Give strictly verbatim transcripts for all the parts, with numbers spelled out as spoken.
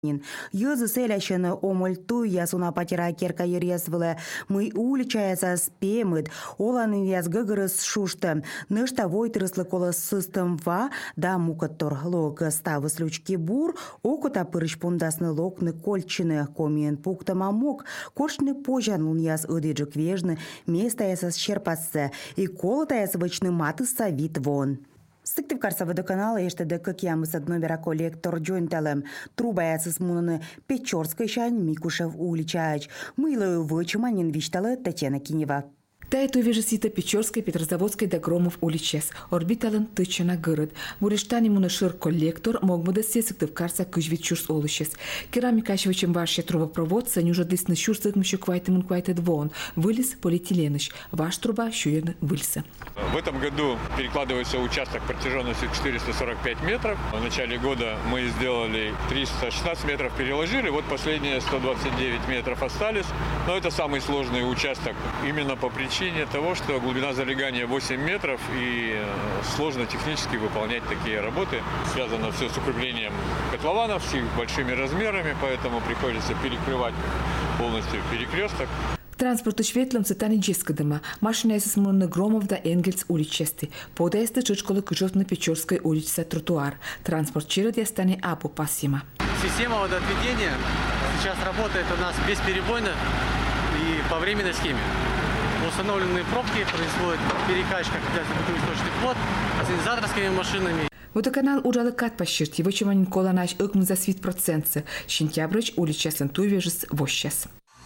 Юзы селящины омульту ясуна патера керка ересвылы. Мы уличаяса спемыт. Оланы яс гыгырыс шушты. Нышта войтырыслы колы сыстым ва да мукаттор. Лог ставыс лючки бур. Окута пырыш пундасны локны кольчины. Комиен пукта мамок. Коршны пожан лун яс ыдыджик вежны. Места ясас щерпасы. И колота яс вычны маты савит вон. Сыктывкарса водоканала еште как ямыс однобера коллектор джойнтелем. Труба ясыс мунаны Печорской шань Микушев уличач. Мылою вычуманин вишталы Татьяна Кинева. Тайту вежесита Печорской, Петрозаводской до Громов уличес. Орбиталын тычына гырыт. Бурештани мунышыр коллектор мог бы досте Сыктывкарса кыжвит чурс олышес. Керамика швычем ваше трубопровод санюжа десны чурсык мщу квайтымын квайтет вон. Вылез полиэтиленыш. Ваш труба щуен выльса. В этом году перекладывается участок протяженностью четыреста сорок пять метров. В начале года мы сделали триста шестнадцать метров, переложили. Вот последние сто двадцать девять метров остались. Но это самый сложный участок именно по причине того, что глубина залегания восемь метров и сложно технически выполнять такие работы. Связано все с укреплением котлованов, с их большими размерами, поэтому приходится перекрывать полностью перекресток. Транспорту шветлом цитани джескадыма. Машина ясыс мунны Громов да Энгельс уличесты. Подаесты чучколы кыжот на Печорской улице тротуар. Транспорт чирот ястани апу пассима. Система водоотведения сейчас работает у нас бесперебойно и по временной схеме. Установленные пробки, происходит перекачка источных вод ассенизаторскими машинами. Водоканал ужалы кат пощирти, вычеманин коланаш ыкм за свит процентсы. Сентябрыч уличеслен туйвежес вощес.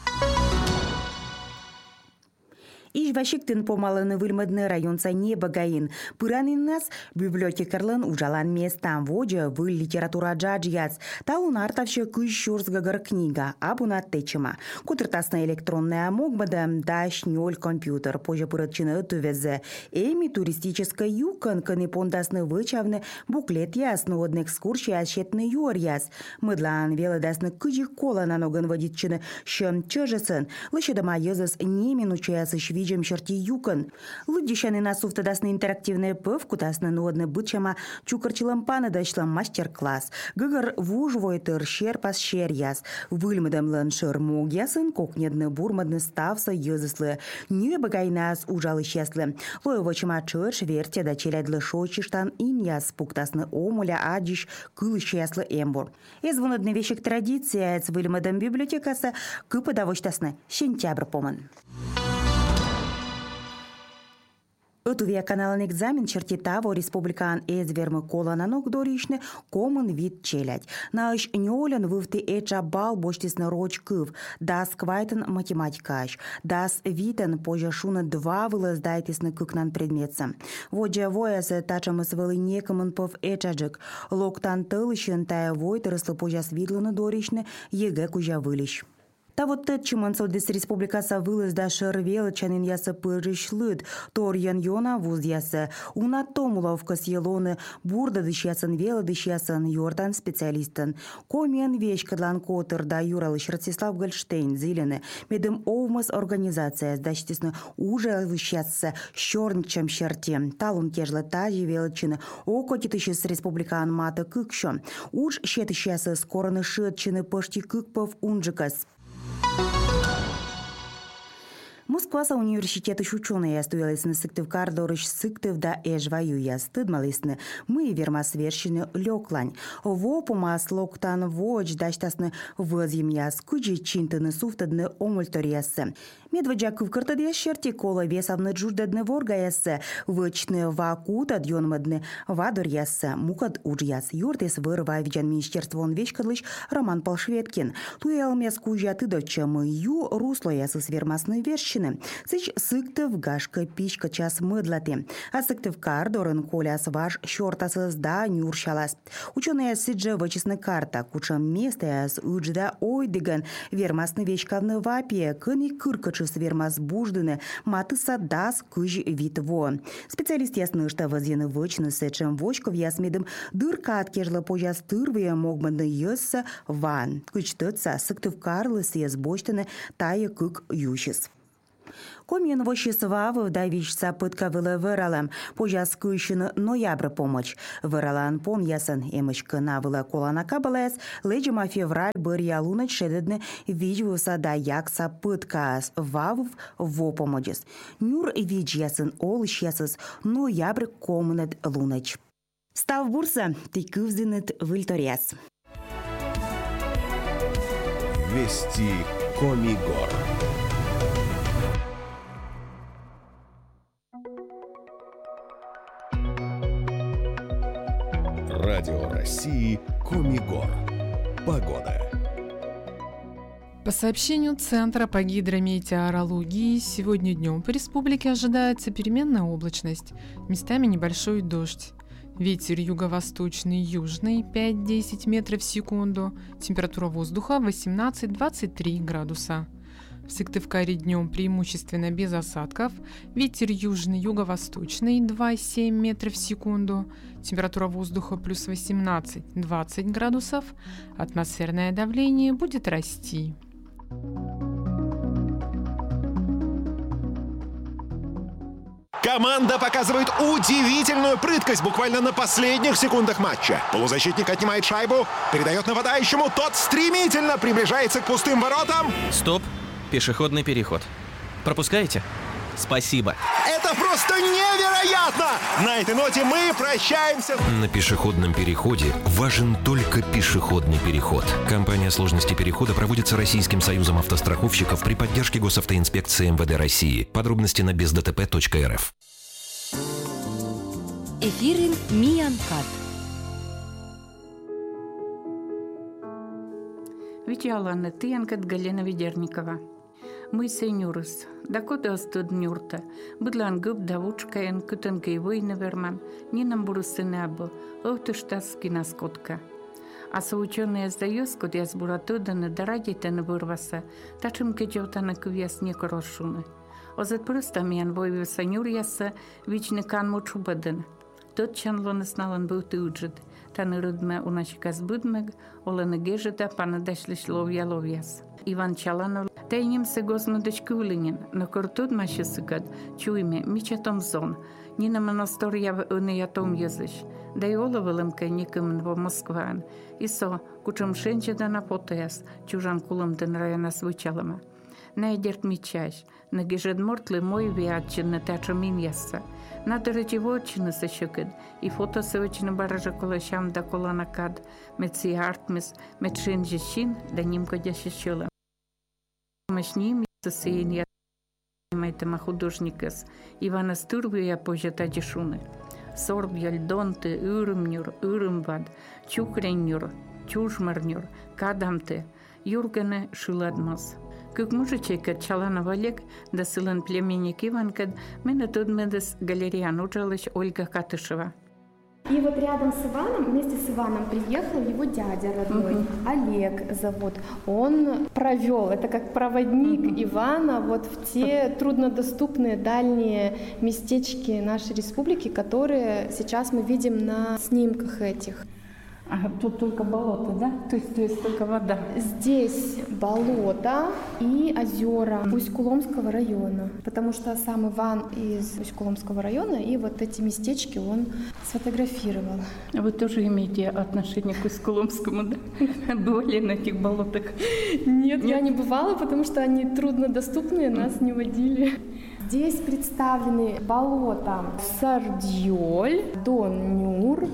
Иж вашиктен помалыны выльмадны районца не багаин. Пыранин нас библиотекарлын ужалан местам воджа в литература джаджияц. Та он артавща кыщурс гагар книга, абуна течима. Кутыртасна электронная могбада, да шнёль компьютер, позже пырытчины тувезе. Эми туристическая юкан, каны пондасны вычавны, буклет ясны одны экскурсии асчетны юр яс. Мыдлан велодасны кыжих кола на ноган водитчины шым чыжысын. Лыща дома езас не минучаясы шви Джем черти юкан. Лыдищаны насуфта дасны интерактивная пыв, кутасны нуодны бычама, чукарчилам пана дачлам мастер-класс. Гыгар вуж войтыр шер пас шер яс. Выльмадам лан шер мог ясын, кокнедны бурмадны ставса езыслы. Не багай нас ужалы щеслы. Лоевочама чырш верте да челядлы шочиштан ин яс пуктасны омуля адиш кылы щеслы эмбур. Эзвонадны вещик традиция, с выльмадам библиотекаса кыпа давочтасны сентябрь поман. Отувия каналын экзамен чертитаво республикан эзвермы колананок доришны комын вид челядь. Наш нёлен вывты эча бал боштисны роч кыв, дас квайтын математикаш, дас витен позже шуна два вылаздайтисны кыкнан предметсам. Воджа воясы тачамыс вылы некомын пов эчаджик, локтан тылышын тая войтырыслы позже свидлыны доришны егэ кужа вылищ. Та вот тет чимансо дес республикаса вылез да шервел чанин яса пырыш лыд, тор ян йона вуз яса, уна томуловка съелоны, бурда дыш ясан вела дыш ясан йордан специалистен. Комиен вещь кадлан котыр да юралыш Ростислав Гольштейн зелены, медем овмас организация сдачтисны уже вещаться щорнчем щертем. Талун кежла тажи велчины, окотитышис республикан мата кыкшо. Уж щетыш яса скораны шетчины пошти кыкпов унжикас. Москваса университеты ученые остуялись на Сыктывкар дорож Сыктыв да эжваю я стыдмалисны. Мы вермас вершины лёклань. Во помас локтан воч даштасны возьем я скуджи чинтыны суфтадны омульториясы. Медведжа кывкыртады шерти кола весавны джуждадны воргаясы. Вычны вакут адьонмадны вадорясы. Мукад уджяс. Юртес вырва видян министерствон вечкадлыш Роман Полшветкин. Туялмя скужа ты дочем ю русло ясы свермасны вершины. Сыч Сыктыв гашка пичка час мыдлаты. А Сыктывкар дорын коляс ваш щортасы сда нюршалас. Ученые сидже вычесны карта. Кучам места яс уджда ойдыган. Вермасны вечкавны вапе. Кыни кыркачыс вермас буждыны. Матыса дас кыж витво. Специалист ясны что возьены вычны сечем вочков ясмедым дырка откежла пояс тырвые могманы йысса ван. Кычтыца Сыктывкар лысы яс бочтыны тая кык ющис. Комин вощесвав давичца пытка вылы выралам, пожас кыщын ноябрь помощь. Выралан пом ясын эмышкы навыла колана кабалас, леджима февраль бір ялунач шедедны виджвуса да якса пытка вавв во помощь. Нюр видж ясын ол шесыз ноябрь комнат лунач. Став бурса тикывзинет вильторяс. Вести Комигор. Радио России Комигор. Погода. По сообщению Центра по гидрометеорологии, сегодня днем по республике ожидается переменная облачность, местами небольшой дождь. Ветер юго-восточный, южный пять-десять метров в секунду, температура воздуха восемнадцать-двадцать три градуса. В Сыктывкаре днем преимущественно без осадков, ветер южный, юго-восточный два-семь метров в секунду, температура воздуха плюс восемнадцать-двадцать градусов, атмосферное давление будет расти. Команда показывает удивительную прыткость буквально на последних секундах матча. Полузащитник отнимает шайбу, передает нападающему, тот стремительно приближается к пустым воротам. Стоп, пешеходный переход. Пропускаете? Спасибо. Это просто невероятно! На этой ноте мы прощаемся. На пешеходном переходе важен только пешеходный переход. Компания «Сложности перехода» проводится Российским союзом автостраховщиков при поддержке Госавтоинспекции эм вэ дэ России. Подробности на без дэ тэ пэ точка эр эф. Эфирин Миянкат. Витялана Тиянкат Галина Ведерникова. Мы сеньорус. Дакота остуд нюрта. Быдлан губ давучкаен кутанкей войны верман. Нинам бурусынабу. Охтыштаски наскотка. А соученые сдаюс, код я сбуратуданы, дарадите на вырваса. Тачим кедётана кувяс не корошуны. Озат просто миян войвы сеньор яса, вичны кан мучубадын. Тот чанлоны сналан был тыуджит. Таны рудме уначикас будмег, оланы гежета панадашлиш ловья ловьяс. Иван Чаланов тайним се госнудочку улинин, но кортуд машисыкат, чуйме, мичатом зон, нина монастория в униятом языш, да и оловылымка никым в Москван, и со, кучам шенчеда на потаяс, чужан кулам ден района свычалама. Найдерт мичаш, на гежед мортлы мой виатчин тачамин яса. Надо речевочины сощекет, и фото севочины баража колощам да коланакад, меци артмес, мечин жещин, да ним кодящещела. Мощним сосеян я майтема художникас, Ивана Стурбия пожата дешуны. Сорбьяль донты, үрмнюр, үрмвад, чукреннюр, чужмарнюр, кадамты, юрганы шиладмас. Как мужичек Чаланов Олег, да сылан племенник Иванкад, меня тут медес галерея нуджалась Ольга Катышева. И вот рядом с Иваном, вместе с Иваном приехал его дядя родной, uh-huh. Олег зовут. Он провел, это как проводник uh-huh. Ивана вот в те труднодоступные дальние местечки нашей республики, которые сейчас мы видим на снимках этих. А тут только болото, да? То есть здесь только вода? Здесь болото и озера Усть-Куломского района, потому что сам Иван из Усть-Куломского района, и вот эти местечки он сфотографировал. А вы тоже имеете отношение к Усть-Куломскому, да? Бывали на этих болотах? Нет, я не бывала, потому что они труднодоступные, нас не водили. Здесь представлены болота Сардьёль, Дон-Нюр,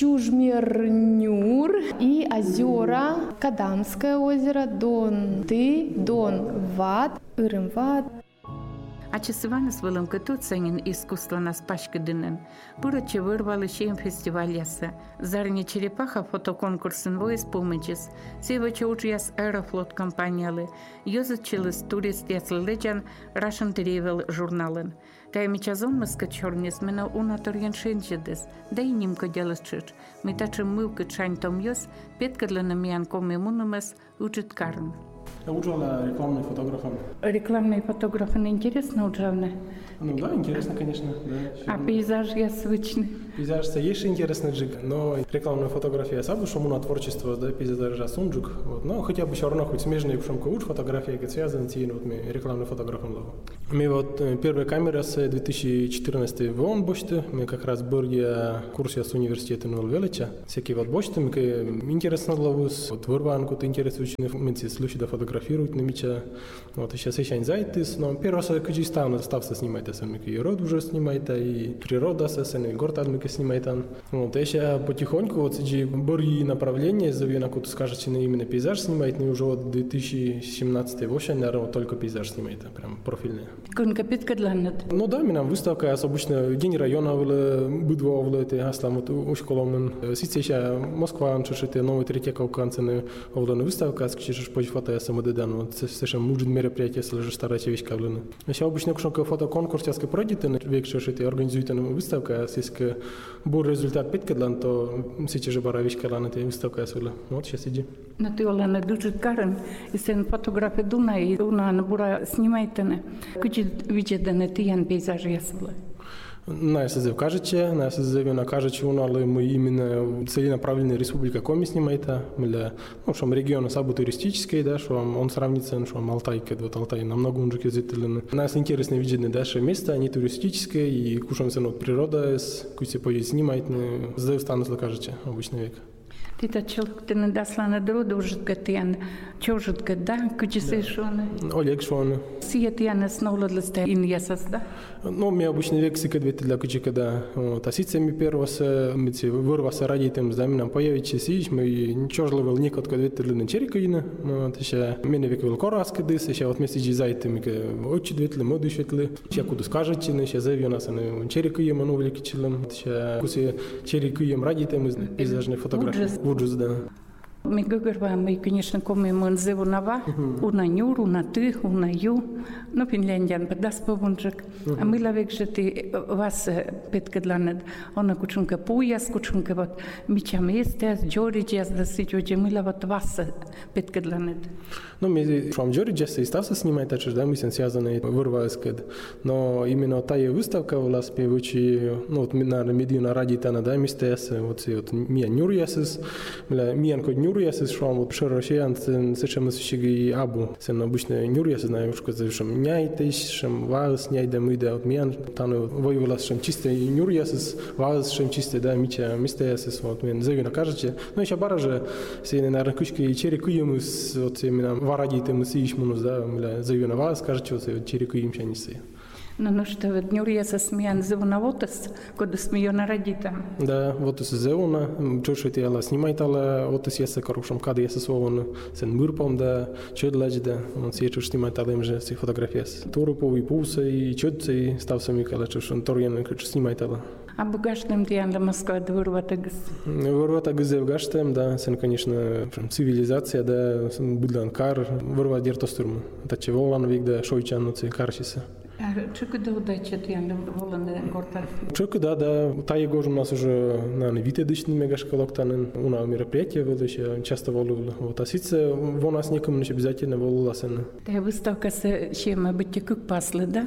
Чужмер-Нюр и озера Кадамское озеро, Дон-Ты, Дон-Вад, Ирым-Вад. А часываны с вылымка тут ценен искусство нас пашкадынен. Бураче вырвали шеем фестиваль яса. Зарни черепаха фотоконкурсын воис помыджис. Севаче учияс аэрофлот компаниялы. Йозачилыс турист яслы леджан Russian Travel журналын. Каймичазон мыска чорнес мена унаторьян шенджедес. Да и нимка делас чыч. Мы тачем мылка чань том йос, петкадлана миян коме мунумес учит карн. Я учила рекламным фотографом. Рекламные фотографы интересно учавны? Ну да, интересно, конечно. Да, а пейзаж я свычный? Пейзаж это есть интересный джиг, но рекламная фотография сабу, что муна творчество, да, пейзажа сунджук, вот, но хотя бы все равно хоть смежные, потому что уж фотографии, как связаны, тем вот мы рекламный фотографом ловим. Мы вот первая камера с две тысячи четырнадцатого вон бочты, мы как раз были курсе с университета Нолвелича, всякие вот бочты, мы интересно ловус, вот вырванку, ты интересующий, мы случай да фотографируют на меча, вот, и сейчас еще не зайтыс, но первый раз, когда ставно стався снимать, мы и род уже снимает, и природа, и город мы снимает. Вот, а еще потихоньку вот эти были направления, завена, как скажете, именно пейзаж снимает, но уже вот две тысячи семнадцатый вообще, наверное, вот только пейзаж снимает, прям профильный. Ну да, у меня выставка, обычно день района была, быдва была, это аслам, вот у школы, сейчас еще Москва, что-то новый третий кауканцы, овлана выставка, скажешь, позже фото я сам додан, вот совершенно мужит мероприятие, если же старая вещь кавлена. Еще обычно, когда фотоконкурс, я скажу, пройдет, век, что это организует выставка, если был результат петкадлан, то сейчас же бара вещь кавлена, это выставка я вот сейчас иди. На ты олена дуже карен, и сен фотография дуна, и дуна на бура снимает-то, кучи видят, ты ян пейзажи я сula. На СЗВ кажете, на СЗВ на кажете, у нас мы именно целенаправленная республика Коми снимает, мы, ну, что регион сабу туристический, да, что он сравнится, что Алтай, вот Алтай намного уже кизителен. Нас интересно видеть, да, что место они туристическое и кушаемся от природа, с кучей поесть снимает, СЗВ станут кажете, обычный век. Ты тот человек, ты не дошла на дроду, уже ты чего же ты, да, кучи совершенно. Олег Швон. Сиет я не снова для ста иньясас, да? Ну, мне обычно век сикадвет для кучи, когда тасицами первого мы вырвался ради тем, да, нам появится сидишь, мы ничего же ловил никот, когда ветер на черикаина, вот еще меня век вел корас кадыс, еще вот вместе с зайтами, очень ветли, моду ветли, еще куда скажете, еще завью нас на черикаем, оно великий челом, еще куси черикаем ради тем, пейзажные фотографии. Вуджус, да. Мы говорим, мы, конечно, коми мынзыву нава, уна нюр, уна ты, уна ю, но Финляндиян подаст повунжик. А мы лавек же ты вас петкадланет, она кучунка пуяс, кучунка вот мечам естес, джориджес, да сидёте, мы лават вас петкадланет. Ну, мы швам джориджес и стався снимать, так что да, мы сен связаны вырвались, но именно та выставка у нас певучи, ну, вот на медийно ради тана, да, мистес, вот вот мия нюрьясис, миян код нюрьясис, швам вот шерошеян, совершенно сущиги абу, сен обычно нюрьясис, знаем, что шам няйтесь, шам ваз няйда мыда, вот миян тану воевалась шам чисто нюрьясис, ваз шам чисто, да, мича мистесис, вот мен завина кажете, ну еще бараже, се наверное кучки и черекуемус, вот именно варади мы сишмунус, да, мля завина ваз, кажете, вот черекуем чанисы. Ну, ну что, вот нюрьяса смеян зевна вотас, когда смеяна родита. Да, вот из зевна, чушь это ела снимает, але вот из яса корушам, когда яса свован, сен мурпом, да, чуд лежит, да, он все чушь снимает, але им же все фотографии. Туруповый пуса и чудцы стався микала, чушь он торьян, чушь снимает, але. А богашным дианда Москва вырватагас? Вырватагас вгаштем, да, сен, конечно, цивилизация, да, будлан кар, вырват дертостурм. Это чего он век, да, шойчан, ну, ци каршиса. Чука да удача дианда воланы горта? Чука, да, да, та его у нас уже, наверное, витедычный мегашкалоктанен, у нас мероприятие было еще, часто волю, вот, а сице у нас никому не обязательно волю сен. Та выставка с чем быть как пасли, да?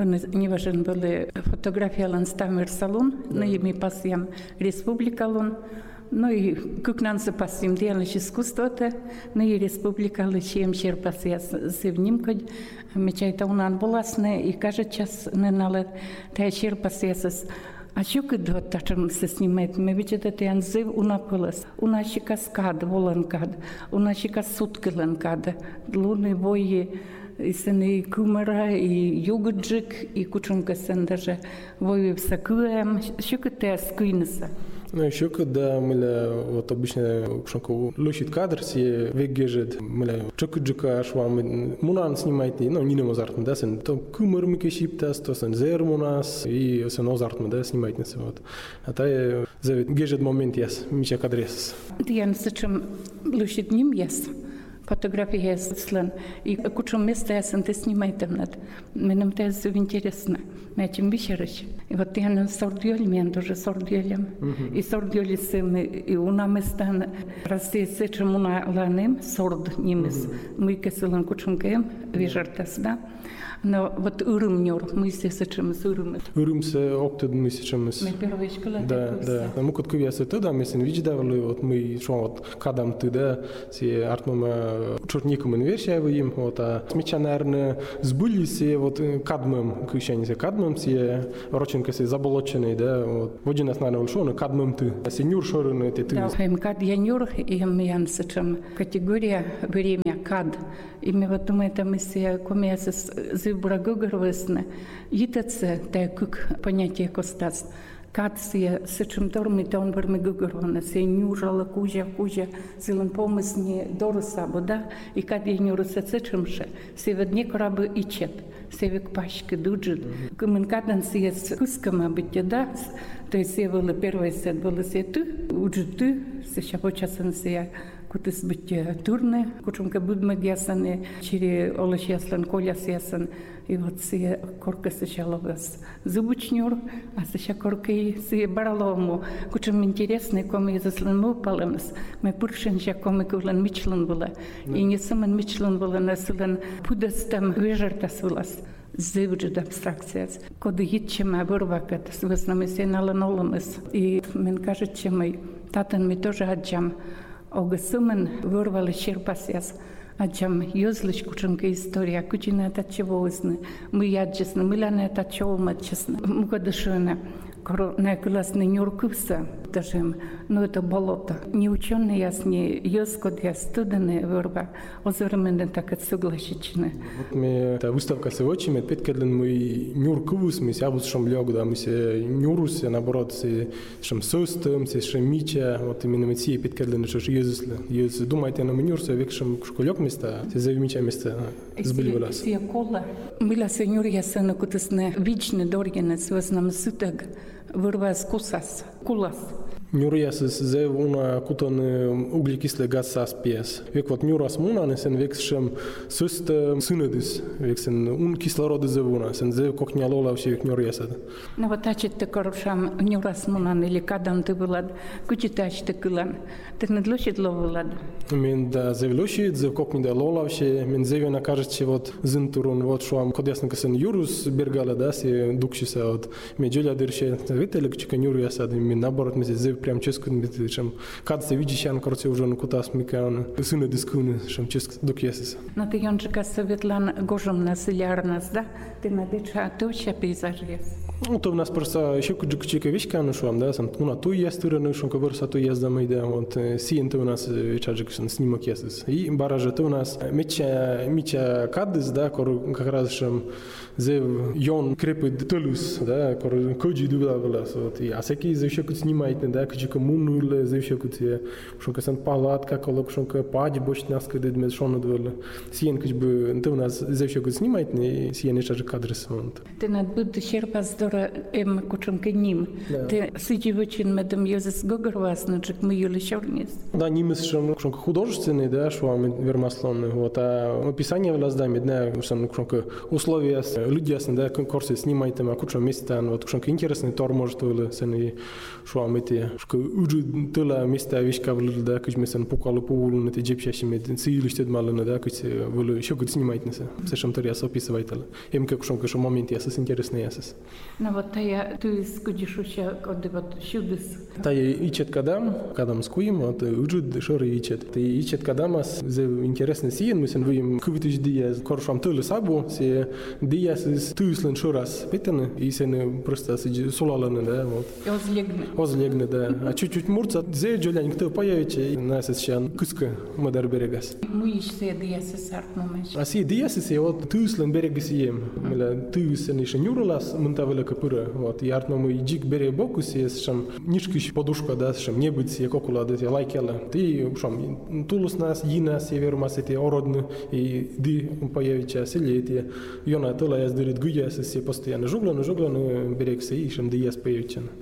Не важен были фотографии ланстамер салон, на ими пасьям республикалон. Ну и как нам запасим делать искусство-то, ну и республика лечим черпасия с внимкой, мечайта у нас боласне и каждый час не налет, та черпасия с. А что когда тачем се снимает, мы видим это янзыв у напылас, у нас и каскад воланкад, у нас и касуткиленкад, лунный бои. И сен и кумара, и югаджик, и кучунка сен даже воюет с акуем, что это скинется. Ну, еще когда мы вот обычно шанку лучит кадр, все вегежет, мы чукуджика швам, мунан снимает, ну не на азарт, да, сен то кумар мы кешиптас, то сен зер мунас и сен азарт мы, да, снимает на себя вот. А та завет гежет момент яс, мича кадрес. Я не слышим лучит ним яс. фотография слан. И кучу места я сам ты снимает там над. Мне это интересно. Мы этим вечерыш. И вот я на сордиоле, меня тоже сордиолем. И сордиоле сами, и у нас стан Россия сечем у нас ланем сорд немец. Мы кесилан кучум кем вечертас, да. Но вот урымнёр, мы все сечем с урымет. Урымсе октед мы сечем с. Мы первая школа. Да, да. Мы кот кувясы туда, мы сен видели, вот мы шо вот кадам туда, си артмама чурником инверсия им, вот а смеча наверное сбылись вот кадмом, кущанисе кадмом, си роченка си заболоченный, да, вот. Вот нас наверное ушел, кадмом ты, а сеньор шорный ты ты. Да, им кад янюр и им сечем категория время кад. И мы вот думаем, там мы все комесы зыбра гугервесны, йитаце такук понятие костас. Кад се сечем торми тон верми гугервана, се нюжала кужа кужа, зелен помысни доросабо, да, и кад я нюруса сечемше, се ведне корабы ичет, се век пашки дуджит. Кумен кадан се с кускама битя, да, то есть се было первое сет, было се ту, уджи се шапочасан се кутыс битя турне, кучумка будмаг ясаны, чири олаш яслан, коляс ясан, и вот се корка сначала зубучнюр, а сейчас корка и се баралому. Кучем интересно, кому я заслан мы упалемс. Мы пуршен же кому кулан мичлан была. И не саман мичлан была на сулан пудастам вежертас влас. Зевджет абстракция. Коды hitчема вырвакат, с веснами се наланоламс. И мен кажет, чем мы татан мы тоже отжам. Огасумен вырвали черпасяс. Аджам юзлыш кученка история, кучина это чего изны. Мы яджесны, мы ляна это чего матчесны. Мы кодышуна, на классный нюркуса, даже, ну это болото. Не ученые ясни, юзкод я студены вырва, озормены так от согласичны. Вот мы эта выставка сегодня, мы петкадлен мы нюркус, мы сябус шам лёг, да, мы се нюрус, наоборот, се шам состом, се шам мича, вот именно мы все петкадлен, что ж юзлы. Юз думаете на нюрсе, век шам школёк места, се завимича места сбылилась. Все кола. Была сеньор я сына кутысны, вечный доргина, связанным суток, вырва скусас, кулас. Нюрияс зе уна кутан углекислый газ аспес. Век вот нюрас муна, сен век шем суст сынедис, век сен ун кислорода зе уна, сен зе кокня лола все век нюрияса. На вот ачет ты коршам нюрас муна или кадан ты была, кучитач ты кылан, ты не длощит ловылад. Мен да зе влощит, зе кокня да лола все, мен зе вена кажется вот зинтурун вот шуам кодясно касен юрус бергала да се дукшиса вот меджоля дырше, вителек чика нюрияса, мен наоборот мы зе прям ческу нбит, чем кадse видишян, короче, уже на кутас микан, сыны дискуны, чем ческ докьесис. На ты ёнчика Светлана Гожем населярнас, да? Ты надеча точа пейзажи. Ну, то у нас просто еще кучика вещка, ну что, да, сам, ну, на ту я сторону, что говорится, то я сдам, да, вот, сиен то у нас вечерчик снимок есть. И баража то у нас меча, меча кадыс, да, как раз, что зев йон крепит толус, да, кор коджи дугла была, вот, и а всякие завещи кут снимает, да, кучика мунуле завещи кут, что касан палатка, колок, что падь больше нас когда мы что надо сиен куч бы, то у нас завещи кут снимает, и сиен еще же кадры вот. Ты над будто черпас дора эм кучом кним. Ты сидевочин медом юзес гогорвас, но чек мы юли чернис. Да, нимес что что художественный, да, что мы вермаслонный, вот, а описание влаздами, да, что что условия люди ясно, да, конкурсы снимают, а куча места, вот что интересный тор может было, сен что мы те, что уже тела места вещка влил, да, куч мы сен покало поволу на те джепчащими, силы что мало, да, куч было еще куч снимать на се, сешем то я описывать, им как что что момент я сес интересный я сес. Ну вот я ты скудишь еще, когда вот чудес. Та я ичет кадам, кадам скуим, вот уже шоры ичет. Ты ичет кадамас, за интересный сиен, мы сен выем кувитыш дия, коршам тылы сабу, се дия с тыслен шорас, питаны, и сен просто сулаланы, да, вот. Озлегны. Озлегны, да. А чуть-чуть мурца, зе джолянь, кто появится, нас сейчас кыска мадар берегас. Мы еще дия с артномеш. А си дия с вот тыслен берегас ем, мля тыслен еще нюралас, мунтавела капыра, вот. И артном и джик берег бокус, есть шам нишкиш подушка, да, шам не быть се кокула, да, те лайкела. Ты шам тулус нас, йина север мас эти ородны, и ди появится селе эти, йона тола я сдырит гуя, се постоянно жуглан, жуглан берег се и шам дия появится.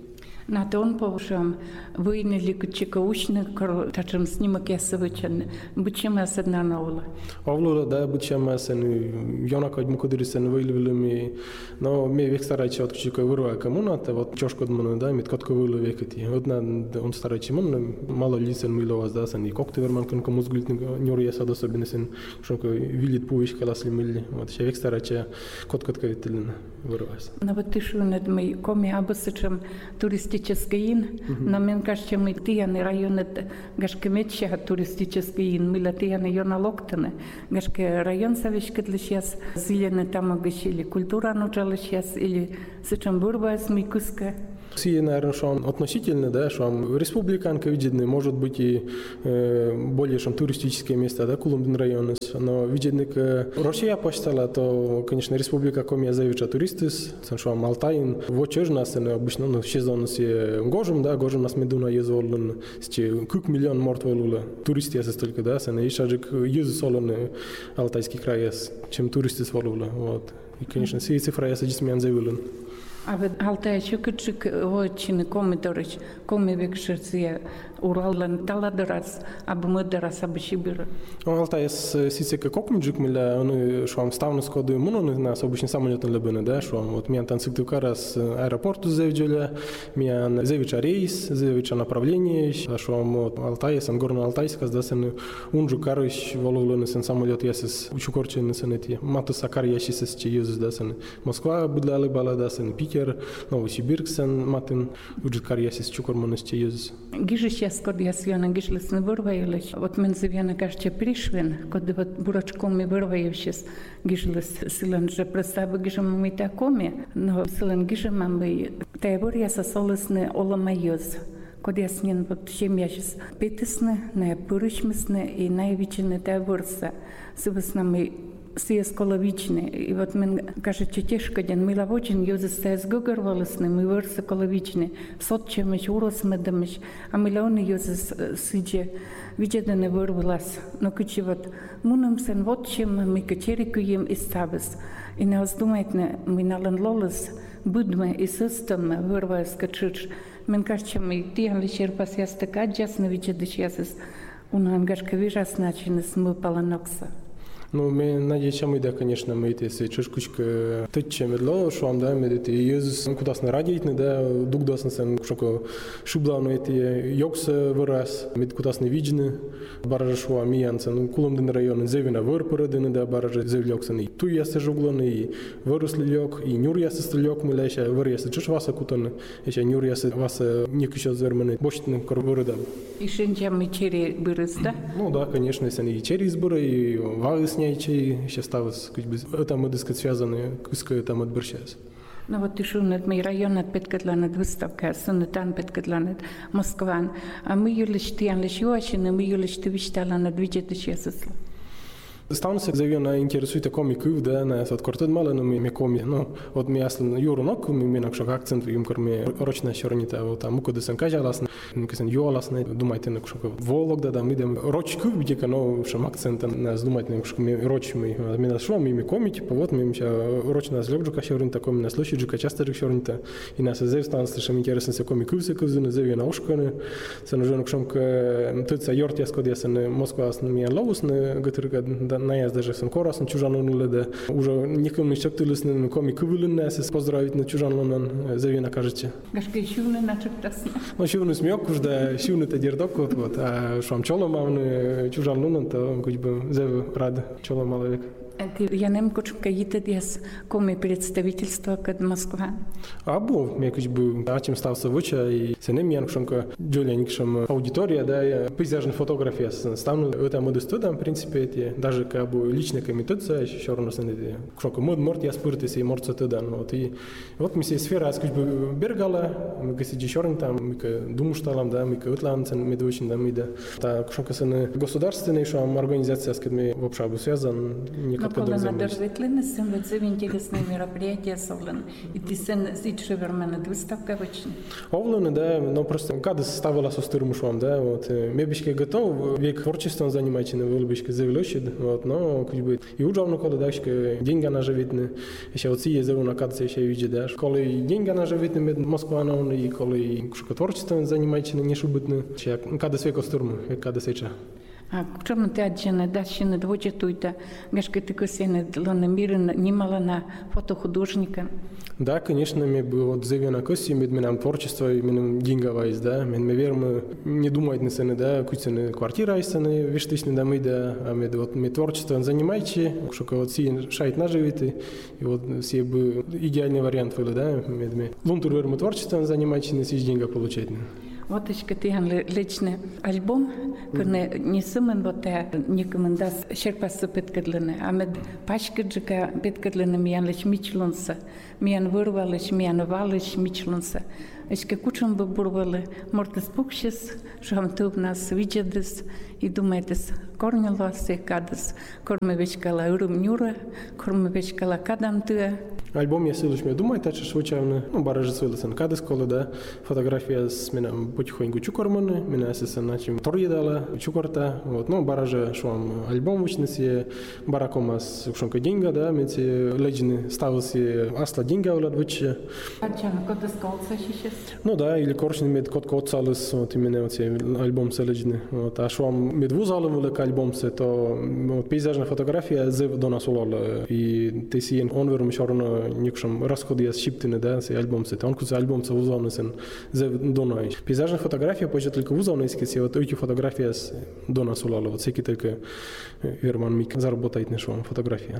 На то он повышам выйнили кучика учны, тачем снимок я совычен, бычем я седна наула. Овлула, да, бычем я сен, ёнак одь мукудырисен выйлевилами, но мне век старайся от кучика вырвая коммуната, вот чошку дману, да, мит котку выйлу векати. Вот на он старайся мон, мало лицен миловаз, да, сен, и когты верман конка мозгулит нюр я сад особенно сен, шонка вилит пувиш каласли милли, вот ще век старайся кот-котка вителина вырваясь. Но вот ты шу над мой коми абысычем туристический ин, но мне кажется, мы тияны районы гашкеметча туристический ин, мы ла тияны йона локтаны, гашке район совещка для сейчас, зеленый там гашили культура нучала сейчас, или сычем бурбаяс мы куска. Все, наверное, что он относительно, да, что он республиканка видно, может быть и э, более чем туристические места, да, Кулумбин район, но видно, что Россия почтала, то, конечно, республика комия заявича туристы, что он Алтайн, вот чего нас обычно, ну, сезон с Гожем, да, Гожем нас медуна ездил, с кук миллион мертвых туристов есть только, да, сен и шажик ездил солоны Алтайский край, чем туристы свалили, вот, и, конечно, все цифры я садись меня заявил. А вот Алтай еще кучик очень комедорыч, комевекшерция Уралдан таладарас, абы мы дарас абы Сибирь. Алтай с сицека кокмджик миля, он швам ставну скоду муну нас обычно самолетно лебены, да, швам вот меня там цыктывка раз аэропорту завидели, меня завича рейс, завича направление, швам вот Алтай сан горно Алтайска, да, сан унжу карыш волулы сан самолет ясис учукорчен сан эти матуса кар ясис чиюз, да, сан Москва быдла бала, да, сан Питер, Новосибирск сан матин уджу кар ясис чукормон чиюз. Гижи сейчас, когда я свяна гишлес не вырваилась, вот мен завяна кажется пришвен, когда вот бурачком ми вырваившись гишлес силан же представы гижем ми такоми, но силан гижем мы таебор я сосолесне оламайоз. Когда я с ним вот семья сейчас петесне, на пырышмесне и наивичне таеборса, сывесна мы Сие сколовичне, и вот мен кажется тяжко ден мила очень юзы стаес гугорвалысны, мы версы коловичне, сотчемыш, уросмедамыш, а миллионы юзы сидже, видедене вырвалась, но кучи вот мунымсен вот чем мы катерикуем и ставис, и не оздумайтне мы нален лолыс, будме и системме вырваясь качуч, мен кажется мы тиан лишер пасясты каджасны видедыш ясис, унангашка вижас начины смыпала нокса. Ну, мы надеемся, мы, да, конечно, мы эти чешкучка тычем медло, что вам, да, мы эти езус куда-то на радиотны, да, дуг досны сен, что шублавно эти йокс выраз, мы куда-то не видны, баража шуа миянца, ну, куломден район, зевина вырпородины, да, баража зевлёксан, и ту ясы жуглон, и выросли лёк, и нюр ясы стрелёк, мы леща, выр ясы чеш васа кутон, еще нюр ясы васа не кучат зермены, бочтны корвыродам. И шинча мы черри бырыз, да? Ну, да, конечно, если и черри сборы, и вагыс чей ще ставилось, это мы дискать связаны, куска там отборщаясь. Ну вот ты шунет мой район от Петкатланет выставка, сунетан Петкатланет Москван, а мы юлиш тян лишь юашины, мы юлиш ты вичтала на движет чесосло. Станция завена интересует комиков, да, на от квартет мало, но мы коми, ну вот мы ясно юру ног, мы мы накшок акцент им корме рочная чернита, вот там муко десен кажаласна, кесен юаласна, думайте на кшок волок, да, мы идем рочку, где кано шам акцент на думать на кшок мы роч мы, мы на шо мы коми, типа вот мы сейчас рочная злёбжу кашерин такой на случай же часто же чернита, и нас зев станция шам интересно се комиков се кузны завена ушканы, се нужно кшок тут се йорт я скод ясен Москва с нами ловус на гатырга наезд даже сын корас на чужану леда уже никому не чактылись на комик вылен нас поздравить на чужану на завина кажете. Гашка шивны начертасна. Ну шивны смеёк уж да шивны то дердок вот а шам чоло мамны чужану на то как бы зев рад чоло маловек. Я не могу какие-то дес коми представительства к Москва. А был, мне как бы, а чем стал совуча и с ним я шумка Джулианикшем аудитория, да, пейзажная фотография, стану это моды студам, в принципе, эти даже как бы личная комитация, еще равно с ними, шумка мод морт я спыртый и морт туда, вот и вот мы все сфера, как бы бергала, мы как сидишь черный там, мы как думаю что там, да, мы как утланцен, мы очень да, мы да, так шумка с государственной, что организация с которыми вообще обу связан, Коли на держветлины сам це интересные мероприятия совлен. И ты сен сидишь вермена выставка вечно. Овлен, да, но просто когда ставила со стырмушом, да, вот мебишки готов, век творчеством занимается, на вылбишке завелочит, вот, но как бы и уджавну коли да, что деньги она живитны, еще вот сие зову на кадце еще видит, да, коли деньги она живитны мед Москва на он и коли что творчеством занимается не шубытны, че када свеко стурму, када свеча. А кучом те аджены дащины двоje туйта, гашка ты косены лона мирен немало на фотохудожника. Да, конечно, мы бы вот завена коси, мы нам творчество именно деньговое, да, мы мы верим не думать на сцене, да, кучены квартира из сцены, виштычные домы, да, а мы вот мы творчеством занимаете, что вот все шайт наживите, и вот все бы идеальный вариант был, да, мы мы лунтур верим творчеством занимаете, на все деньги получать. Вот еще тихан личный альбом, когда не сымен вот я никому даст шерпасы петкадлины, а мы пачкаджика петкадлины миян лишь мичлунса, миян вырвалыш, миян валыш мичлунса. Еще кучам бы бурвали, может спукшись, что он тут нас видит, и думает, корнило се кадас, корме вечкала урумнюра, корме вечкала кадамтуя. Альбом я силуш мне думаю, так что звучавно, ну баражи свылся на кадас кола, да, фотография с меня потихоньку чукорманы, меня с начем торъедала, чукорта, вот, ну баражи шуам альбом вычнеси, баракома с шонка деньга, да, мети легины ставился асла деньга улад выче. А чем куда сколца сейчас? Ну да, или коршни мед кот кот салыс, вот именно вот альбом с легины, вот, а шуам мед вузалом улак альбом се, то вот пейзажная фотография зев до нас улала, и ты си он верм шорно некшем расходы с шиптины, да, с альбом с, он куц альбом с узовный сен за доной. Пейзажная фотография позже только узовный скиси, вот эти фотографии с дона сулала, вот всякие только верман мик заработает на шоу фотография.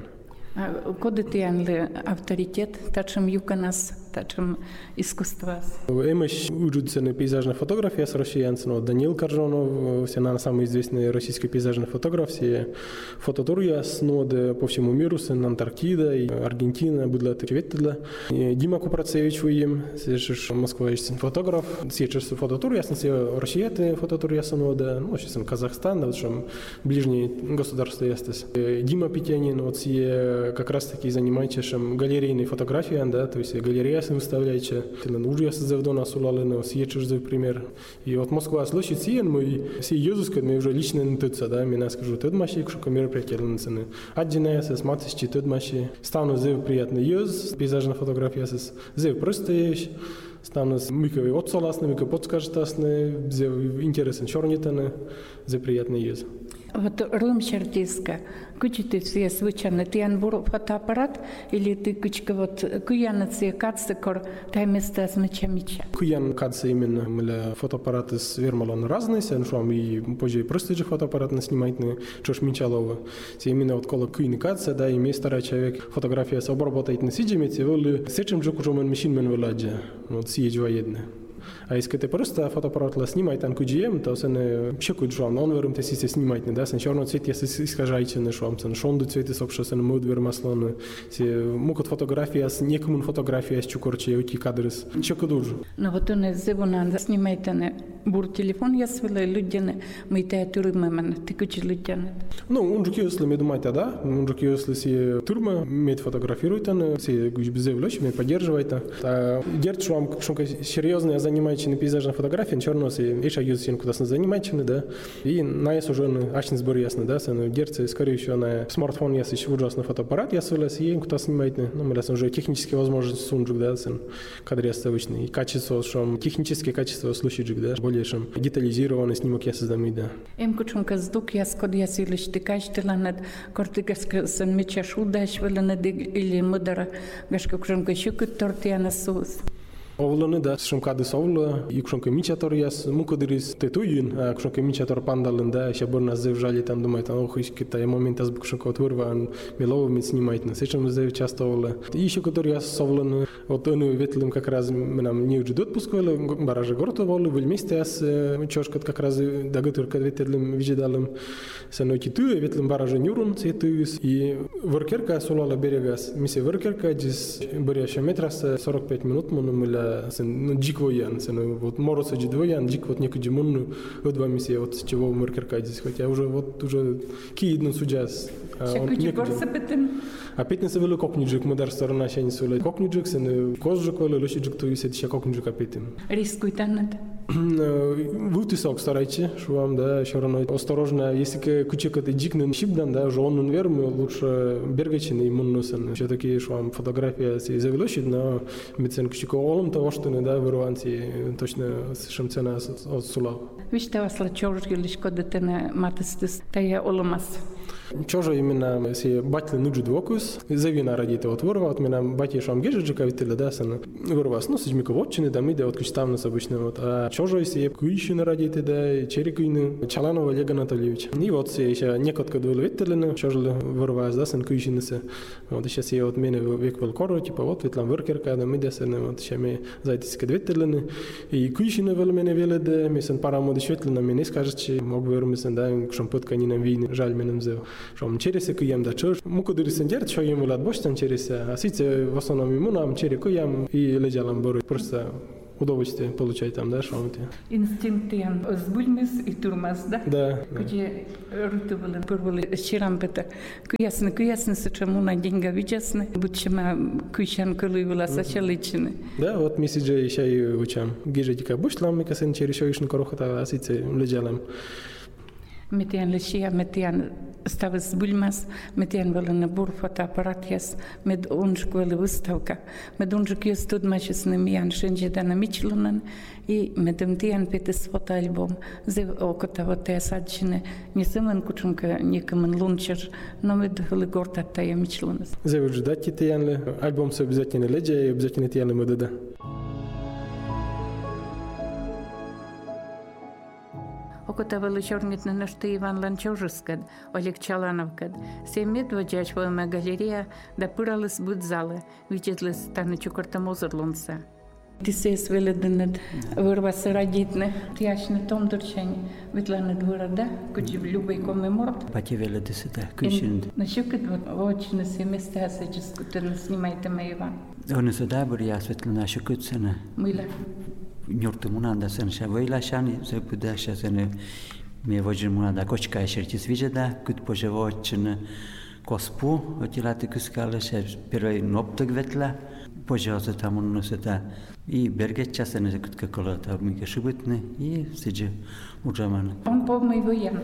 А куда ты анли авторитет, тачем юка нас, тачем искусство? Эмеш уджудсены пейзажная фотография с россиянцем, Даниил Коржонов, все на самый известный российский пейзажный фотограф, все фототурья с ноды по всему миру, с Антарктида, и Аргентина, будла третья. Дима Купрацевич уем, сейчас Москва есть фотограф, сейчас фототурья, все россияты фототурья с ноды, ну сейчас Казахстан, вот что ближние государства есть. Дима Петянин, вот все как раз таки занимаетесь галерейной фотографией, да, то есть галерея выставляете, уже завдона сулалена, съедешь за пример. И вот Москва слышит сиен, мы все езуска, мы уже лично нтутся, да, меня скажу, тот маши, что мероприятие ланцены. Один с маточки, тот маши, стану зев приятный ез, пейзажная фотография с зев простые, стану с мыковой отсоласны, мыко подскажетасны, зев интересен чернитаны, зев приятный ез. Вот рым чертиска, кучи ты все свычаны, ты анбур фотоаппарат или ты кучка вот куяна все катсы кор тай места с меча-меча? Куян катсы именно, мля фотоаппараты с вермалон разные, сен шуам и позже просто же фотоаппарат на снимать на чош мечалова. Все именно вот кола куян катсы, да, и место старый человек фотография с обработает на сидиме, те воли сечем же кужомен мешин мен владя, вот съездила едно. А если ты просто фотоаппарат снимает там куджием, то он щекует жуам, он верим ты си снимать не да, сен черный цвет если искажаете на шуам, сен шонду цвет из общего сен мод вер маслоны, се мукот фотография с некому фотография с чукорче уйти кадры с чекудуж. Ну вот он из зебуна снимает на бур телефон я свела людяне, мы те турмы мен, ты кучи людяне. Ну он же если мы думаете да, он же если си турма мед фотографирует он, си гуж безевлёч, мы поддерживает, а держит шуам шумка серьезная занимается на пейзажной фотографии, черно се еще юзсин куда с занимается, да, и на есть уже очень сбор ясно, да, сен держит скорее всего на смартфон я еще ужасный фотоаппарат, я свела си куда снимает, ну мы уже технические возможности сунжик, да, сен кадры оставочные, и качество, что технические качества случаев, да, более чем детализированный снимок я создам, да. Им кучунка сдук я скод я силиш ты качтела над кортыгаск сен меча шудаш вела над или мудара гашка кучунка щукут торт я на соус. Овланы да, шумкады совла, и кушонка мичатор яс, мукадырис тетуин, а кушонка мичатор пандалын да, еще борна зевжали там думает, ох, ищ китай момент аз кушонка отвырва, он милово мит снимает, на сечем зев часто овла. И еще который яс совланы, вот он ветлым как раз нам не уджидот пускали, баража горто волы, в месте яс чошкат как раз дагатурка ветлым виждалым, саноки ту ветлым баража нюрун цетуис, и воркерка солала берегас, мисе воркерка дис боряща метрас сорок пять минут мономыля сен джик воян, сен вот мороса джик воян, джик вот некую джимунну вот два месяца вот с чего моркерка здесь, хотя уже вот уже киидно судяс. А пятница вели кокниджик, мы даже сторона еще не сулей. Кокниджик, сен козжик вели, лошиджик то есть еще кокниджик опитым. Рискует аннат. Вы тысок старайте, что вам, да, все равно осторожно. Если кучек это дикный щипдан, да, уже он верм, лучше бергачин и муннусен. Все-таки, что вам фотография завелощит, но медицин кучек олом того, что не, да, вырванти точно совершенно цена от сулав. Вижте, вас лачоржгились, когда ты на матыстыс, тая оломас. Чоже именно си батли нуджу двокус, завина радите от вырва, от меня бати шам гежиджика витили, да, сан вырвас, ну, сижмика вотчины, да, мы да, от кучтавнус обычно, вот, а чоже си куищины радите, да, черекуйны, Чаланова Олег Анатольевич. И вот си еще некотко двое витилины, чоже вырвас, да, сан куищиныся, вот, еще си от меня век велкору, типа, вот, витлам выркерка, да, мы да, сан, вот, еще мы зайтиска витилины, и куищины вел меня веледе, мы сан парамоды шветлина, мне не скажете, мог вырвать, да, шампутка не нам вийны, жаль менем зел. Шом через куям да чур. Муку дурисендер, что ему лад бочтан через, а сите в основном ему нам через куям и лежалам боры. Просто удовольствие получать там, да, что это. Инстинктиан сбульмис и турмас, да? Да. Где рутовали, порвали щерампета. Куясны, куясны, сочему на деньга видясны, будчема куищан кулывала сачаличины. Да, вот мы сейчас еще и учам. Гижетика бушлам, мы касен через еще ишн корохата, а сите лежалам. Метиан лешия, метиан ставис бульмас, метиан велена бур фотоаппаратьяс, мед унжк вели выставка, мед унжк есть тут мачесны миян шенжедана мичлунан, и медем тиан петес фотоальбом, зе окота вот те садчины, не сыман кучунка никамен лунчер, но мед вели горта тая мичлунас. Зе вы ждать тиан ли, альбом с обязательно леджа и обязательно тиан ли модеда. Окота величорнітне нашти Іван Ланчожискад, Олег Чалановкад. Сей медводяч вълна галерея, да пыралыс будь залы, видетлыс танычу картамозырлунса. Ти се свеледенет вырвасы радитны, тяшны том дурчань, витланы двырада, куджи любой коммеморт. Пати веледесы, да, кучинды. Насюкат вочны се места саческу, ты снимайте ме Иван. Он сюда был я светлана шукутсена. Мыла. Нюрты мунанда sen şa veylaşani zepüda şa seni me vojin munanda koçka eşertis vijeda küt pojevoçını kospu otilati küskala şa первый noптык ветла пожалуйста там он носит и берегче сен kütka kolata миге шибытны и сиджи уджаман. Он помой воен.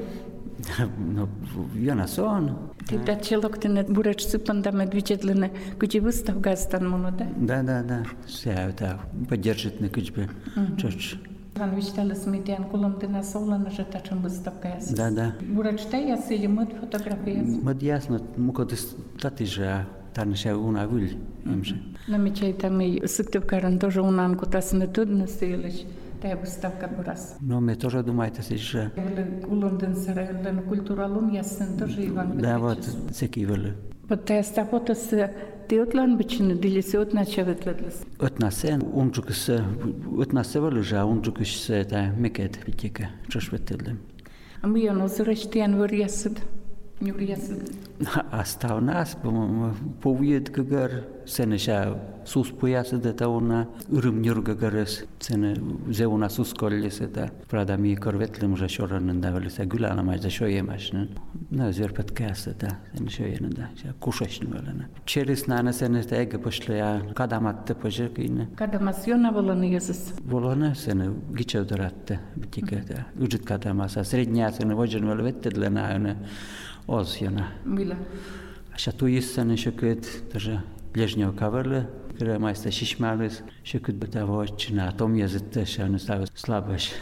No, Jana сон. Ты да человек ты не будешь сыпанда медведетлины, где выставка стан монода. Да, да, да. Все это поддержит на кучбе. Чуть. Хан вичтали смитян кулом ты на соло на житачем выставка. Да, да. Будешь ты я сели мод фотографии. Мод ясно, муко ты тати же там ще una выль имже. Намечай там и сыктывкаран тоже унанку тас не трудно селись. Тая выставка раз. Но мы тоже думаете, что... У Лондон сарайлен культуралун ясен тоже Иван. Да, вот, всякие были. Вот тая стапота с ты отлан бычины делись от начаветлес. От нас, он жукс, от нас были же, он жукс это мекет питика, чешветлем. А мы он озрачтян вырясад. Не вырясад. А стал нас, по-моему, повид гагар, сенеша сус поясад это она, урымнюр гагарес, сене зеуна сус коллес это. Правда, ми корветлем уже шоранен давались, а гуляна мать за шо емашнен. На зерпет кас это, сене шо енен да, кушашн велена. Через нана сене это эга пошли, а кадамат те пожеркине. Кадамас йона волона езус. Волона сене гичевдоратте, битика это. Уджит кадамаса, средня сене воджен велвette длена, Озьяна. Мила. А сейчас то есть саны шокет даже ближнего каверлы, когда майста шишмалис, шокет бытово чина, том язык тоже не стал слабость.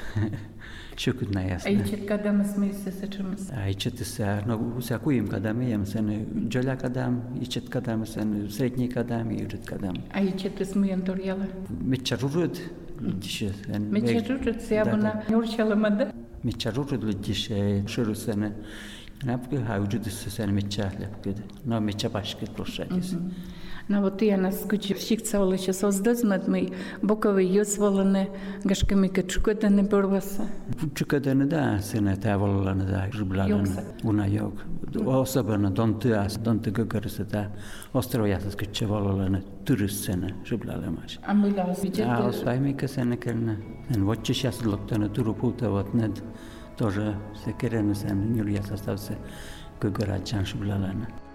Шокет на ясно. А и чет когда мы смеемся с этим? А и чет се, ну всякуем когда мы ем, саны джоля кадам, и чет когда мы саны средний кадам, и уджет кадам. А и чет смеем торьяла? Мечарурут, лидише. Мечарурут, сябана нюрчала мада? Мечарурут лидише, ширусаны. Напки хауджуды сен мечатлеп кед. Но меча башкет площадис. На вот я нас кучи всихца олече создазмат мы боковый юз воланы гашками качуката не порваса. Чуката не да, сена та волана да, жблана. Уна йог. Особенно дон тыас, дон ты гагарса та островясас каче волана турисцена жблала маш. А мы лас видели. А осваймика сена керна. En вот сейчас локтана туру пута вот нед. Тоже se kerene sen Julia остался к горачан шублалана.